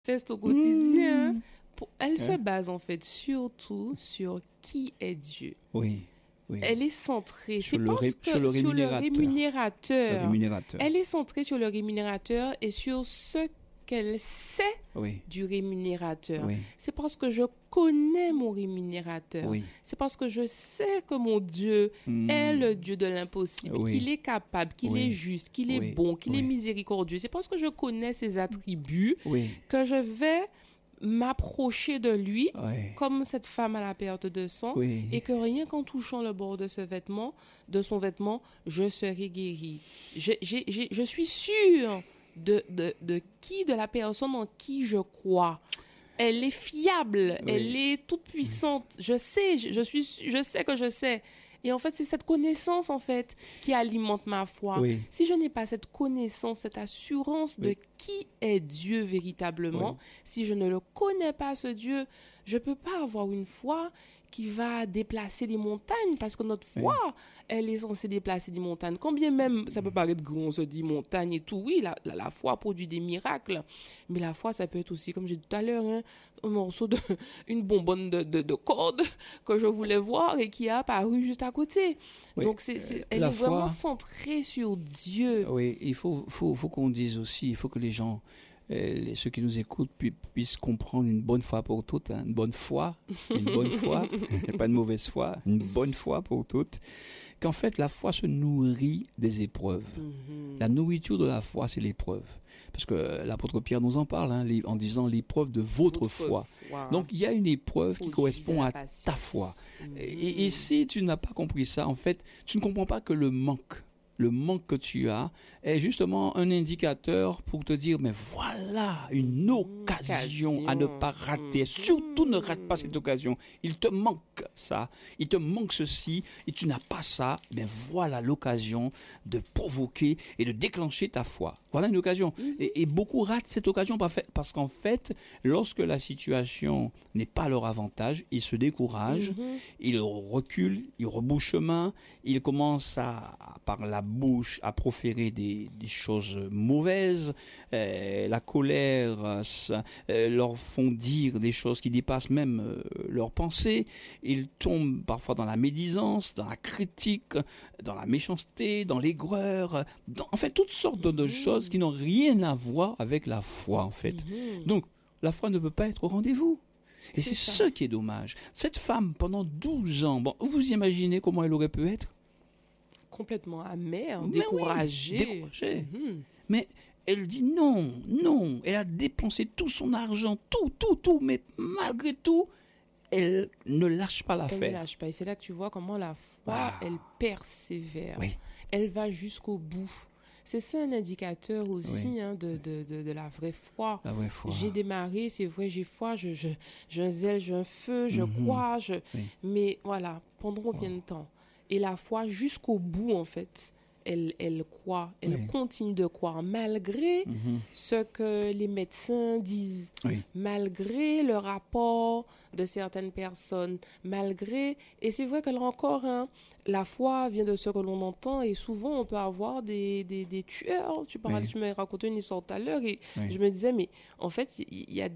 Manifeste au quotidien, elle se base en fait surtout sur qui est Dieu. Oui, oui. Elle est centrée sur le rémunérateur. Elle est centrée sur le rémunérateur et sur ce qu'elle sait du rémunérateur. Oui. C'est parce que je connais mon rémunérateur. Oui. C'est parce que je sais que mon Dieu est le Dieu de l'impossible, qu'il est capable, qu'il est juste, qu'il est bon, qu'il est miséricordieux. C'est parce que je connais ses attributs que je vais m'approcher de lui comme cette femme à la perte de sang et que rien qu'en touchant le bord de son vêtement, je serai guérie. Je suis sûre de la personne en qui je crois. Elle est fiable, elle est toute puissante. Je sais que je sais. Et en fait, c'est cette connaissance, en fait, qui alimente ma foi. Si je n'ai pas cette connaissance, cette assurance de qui est Dieu véritablement, si je ne le connais pas, ce Dieu, je ne peux pas avoir une foi qui va déplacer les montagnes, parce que notre foi, elle est censée déplacer des montagnes. Quand bien même, ça peut paraître grand, on se dit montagne et tout, oui, la foi produit des miracles, mais la foi, ça peut être aussi, comme j'ai dit tout à l'heure, un morceau une bonbonne de corde que je voulais voir et qui a apparu juste à côté. Donc, elle est vraiment centrée sur Dieu. Oui, il faut qu'on dise aussi, il faut que les gens, ceux qui nous écoutent puissent comprendre une bonne fois pour toutes, une bonne foi, pas une mauvaise foi, une bonne foi pour toutes, qu'en fait la foi se nourrit des épreuves. La nourriture de la foi, c'est l'épreuve. Parce que l'apôtre Pierre nous en parle en disant l'épreuve de votre foi. Donc il y a une épreuve qui correspond à ta foi. Et si tu n'as pas compris ça, en fait, tu ne comprends pas que le manque que tu as est justement un indicateur pour te dire, mais voilà une occasion à ne pas rater. Surtout ne rate pas cette occasion. Il te manque ça, il te manque ceci, et tu n'as pas ça. Mais voilà l'occasion de provoquer et de déclencher ta foi. Voilà une occasion. Et beaucoup ratent cette occasion parce qu'en fait, lorsque la situation n'est pas à leur avantage, ils se découragent, ils reculent, ils rebouchent chemin, ils commencent par la bouche à proférer des choses mauvaises, la colère leur font dire des choses qui dépassent même leurs pensées, ils tombent parfois dans la médisance, dans la critique, dans la méchanceté, dans l'aigreur, en fait toutes sortes de choses qui n'ont rien à voir avec la foi en fait. Donc la foi ne peut pas être au rendez-vous. Et c'est ce qui est dommage. Cette femme pendant 12 ans, vous imaginez comment elle aurait pu être? Complètement amère, découragée. Mais elle dit non. Elle a dépensé tout son argent, tout. Mais malgré tout, elle ne lâche pas l'affaire. Elle ne lâche pas. Et c'est là que tu vois comment la foi, elle persévère. Elle va jusqu'au bout. C'est ça un indicateur aussi de la vraie foi. La vraie foi. J'ai démarré, c'est vrai, j'ai foi, j'ai un zèle, j'ai un feu, je crois. Mais voilà, pendant combien de temps? Et la foi, jusqu'au bout, en fait, elle croit, elle continue de croire, malgré ce que les médecins disent, malgré le rapport de certaines personnes, et c'est vrai que là encore, la foi vient de ce que l'on entend, et souvent on peut avoir des tueurs. Tu m'as raconté une histoire tout à l'heure, et je me disais, mais en fait, il y a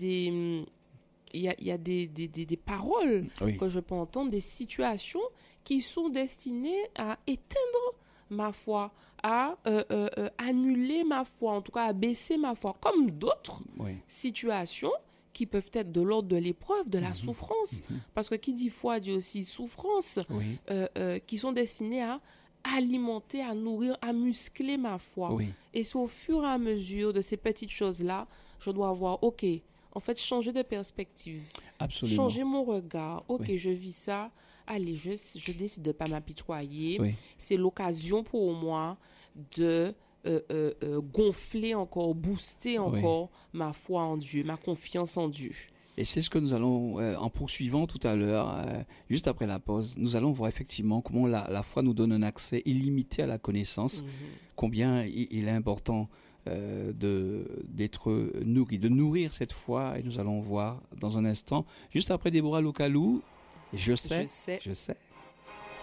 des paroles que je peux entendre, des situations qui sont destinées à éteindre ma foi, à annuler ma foi, en tout cas à baisser ma foi, comme d'autres situations qui peuvent être de l'ordre de l'épreuve, de la souffrance, parce que qui dit foi dit aussi souffrance, qui sont destinées à alimenter, à nourrir, à muscler ma foi. Et c'est au fur et à mesure de ces petites choses-là, je dois avoir, en fait, changer de perspective. Absolument. Changer mon regard. Je vis ça. Allez, je décide de ne pas m'apitoyer. C'est l'occasion pour moi de gonfler encore, booster encore ma foi en Dieu, ma confiance en Dieu. Et c'est ce que nous allons, en poursuivant tout à l'heure, juste après la pause, nous allons voir effectivement comment la foi nous donne un accès illimité à la connaissance, combien il est important d'être nourri, de nourrir cette foi, et nous allons voir dans un instant, juste après Déborah Lokalou, je sais.